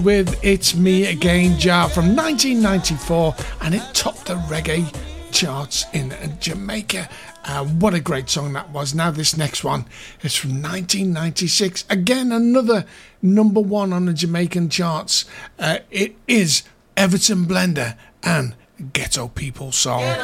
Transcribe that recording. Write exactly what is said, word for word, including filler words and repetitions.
with It's Me Again Jar from nineteen ninety-four, and it topped the reggae charts in Jamaica. Uh, what a great song that was. Now this next one is from nineteen ninety-six. Again, another number one on the Jamaican charts. Uh, it is Everton Blender and Ghetto People Song.